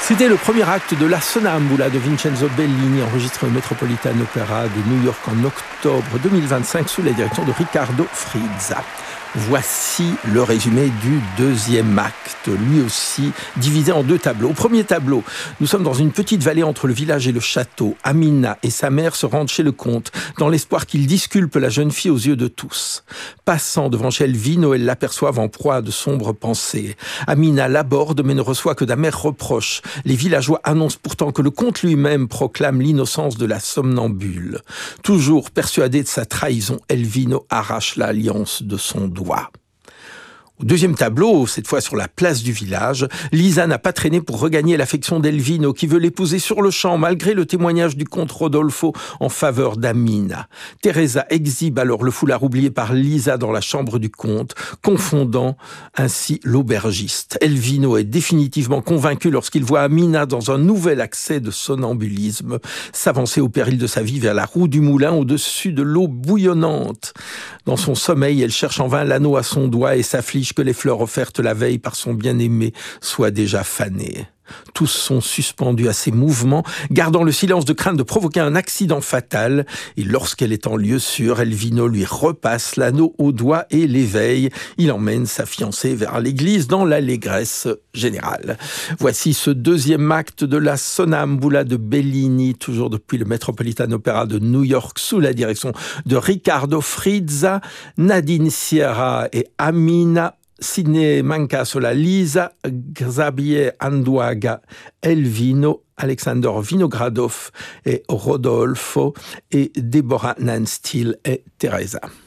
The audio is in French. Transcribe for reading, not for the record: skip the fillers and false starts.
C'était le premier acte de La Sonnambula de Vincenzo Bellini, enregistré au Metropolitan Opera de New York en octobre 2025 sous la direction de Riccardo Frizza. Voici le résumé du deuxième acte, lui aussi divisé en deux tableaux. Au premier tableau, nous sommes dans une petite vallée entre le village et le château. Amina et sa mère se rendent chez le comte, dans l'espoir qu'il disculpe la jeune fille aux yeux de tous. Passant devant chez Elvino, elles l'aperçoivent en proie à de sombres pensées. Amina l'aborde, mais ne reçoit que d'amers reproches. Les villageois annoncent pourtant que le comte lui-même proclame l'innocence de la somnambule. Toujours persuadé de sa trahison, Elvino arrache l'alliance de son doigt. Au deuxième tableau, cette fois sur la place du village, Lisa n'a pas traîné pour regagner l'affection d'Elvino, qui veut l'épouser sur le champ, malgré le témoignage du comte Rodolfo en faveur d'Amina. Teresa exhibe alors le foulard oublié par Lisa dans la chambre du comte, confondant ainsi l'aubergiste. Elvino est définitivement convaincu lorsqu'il voit Amina dans un nouvel accès de somnambulisme, s'avancer au péril de sa vie vers la roue du moulin au-dessus de l'eau bouillonnante. Dans son sommeil, elle cherche en vain l'anneau à son doigt et s'afflige que les fleurs offertes la veille par son bien-aimé soient déjà fanées. Tous sont suspendus à ses mouvements, gardant le silence de crainte de provoquer un accident fatal. Et lorsqu'elle est en lieu sûr, Elvino lui repasse l'anneau au doigt et l'éveille. Il emmène sa fiancée vers l'église dans l'allégresse générale. Voici ce deuxième acte de La Sonnambula de Bellini, toujours depuis le Metropolitan Opera de New York, sous la direction de Riccardo Frizza, Nadine Sierra et Amina Sidney Mancasola, Lisa, Xavier Anduaga, Elvino, Alexander Vinogradov et Rodolfo et Deborah Nansteel et Teresa.